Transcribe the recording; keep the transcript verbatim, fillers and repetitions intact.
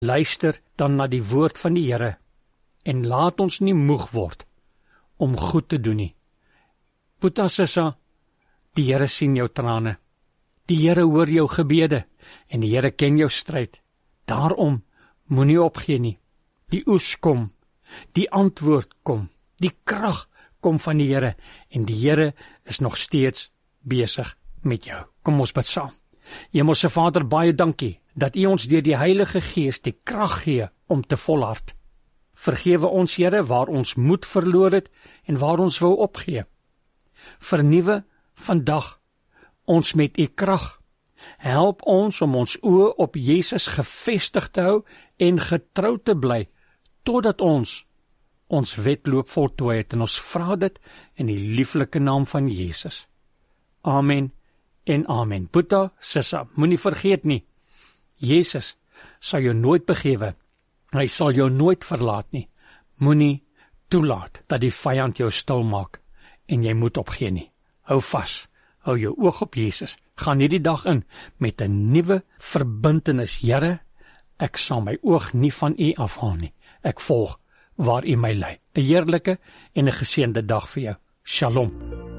Luister dan na die woord van die Here en laat ons nie moeg word om goed te doen nie. Boeta, sissa, die Here sien jou trane. Die Here hoor jou gebede en die Here ken jou stryd. Daarom moenie opgee nie. Die oes kom, die antwoord kom, die krag kom van die Here en die Here is nog steeds besig met jou. Kom ons bid saam. Hemelse Vader, baie dankie dat U ons deur die Heilige Gees die krag gee om te volhard. Vergewe ons, Here, waar ons moed verloor het en waar ons wou opgee. Vernuwe vandag ons met U krag. Help ons om ons oë op Jesus gefestig te hou en getrou te bly, totdat ons ons wedloop voltooi het, en ons vra dit in die lieflike naam van Jesus. Amen en amen. Boeta, sissa, moenie vergeet nie, Jesus sal jou nooit begewe, hy sal jou nooit verlaat nie. Moenie toelaat dat die vyand jou stil maak en jy moet opgee nie. Hou vas, hou jou oog op Jesus, gaan hierdie dag in met 'n nuwe verbintenis. Here, ek sal my oog nie van U afhaal nie. Ek volg waar U my lei. 'n Heerlike en 'n geseënde dag vir jou. Shalom.